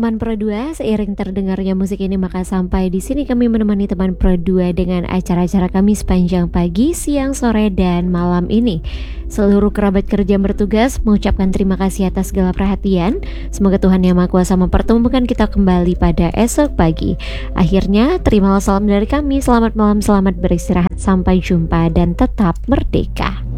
teman Pro 2, seiring terdengarnya musik ini maka sampai di sini kami menemani teman Pro 2 dengan acara-acara kami sepanjang pagi, siang, sore, dan malam ini. Seluruh kerabat kerja yang bertugas mengucapkan terima kasih atas segala perhatian. Semoga Tuhan Yang Maha Kuasa mempertemukan kita kembali pada esok pagi. Akhirnya, terimalah salam dari kami. Selamat malam, selamat beristirahat, sampai jumpa, dan tetap merdeka.